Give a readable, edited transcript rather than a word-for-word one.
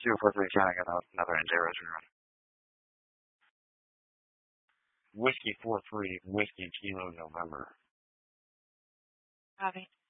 043 China, got another NJ return. Whiskey 43, Whiskey Kilo November. Copy.